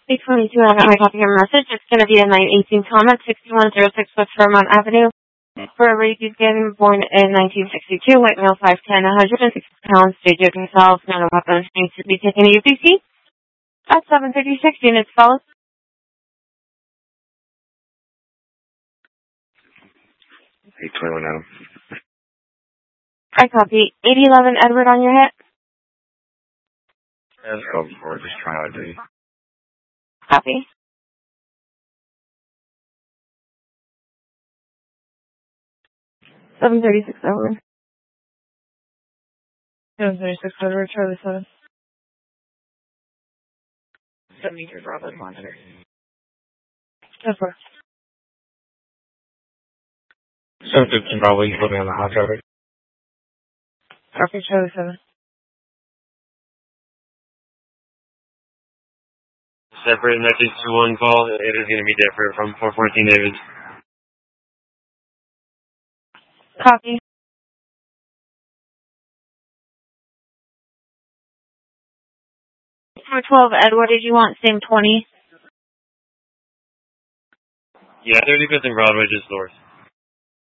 822, I got my copy of your message. It's going to be a 918 Comet, 6106 West Fairmont Avenue. For a rape, he's been born in 1962, white male, 5'10", 106 pounds, stage of himself, no weapons, needs to be taken to UPC. At 736 units, fellas. Hey, 21 Adam. I copy. 8011 Edward on your hit. Let's go for it. Just trying to do. Copy. Seven 36 Edward. 736 Edward, Charlie 7. 73 Bravo, monitor. That's right. 715 Bravo, you put me on the hot traffic. Copy, Charlie 7. Separate message to one call. It is going to be different from 414 David. Copy. For 12 Edward, did you want same 20? Yeah, 35th and Broadway, just north.